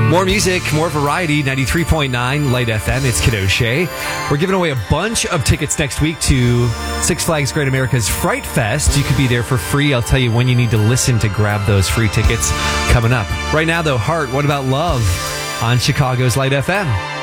More music, more variety, 93.9 Light FM. It's Kiddo Shay. We're giving away a bunch of tickets next week to Six Flags Great America's Fright Fest. You could be there for free. I'll tell you when you need to listen to grab those free tickets coming up. Right now, though, Heart, What About Love on Chicago's Light FM.